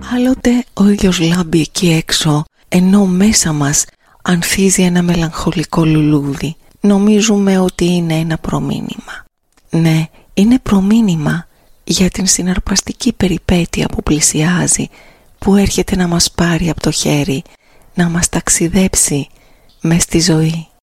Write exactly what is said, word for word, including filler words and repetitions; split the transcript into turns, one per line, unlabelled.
Άλλοτε ο ήλιος λάμπει εκεί έξω, ενώ μέσα μας ανθίζει ένα μελαγχολικό λουλούδι. Νομίζουμε ότι είναι ένα προμήνυμα. Ναι, είναι προμήνυμα για την συναρπαστική περιπέτεια που πλησιάζει, που έρχεται να μας πάρει από το χέρι, να μας ταξιδέψει μες στη ζωή.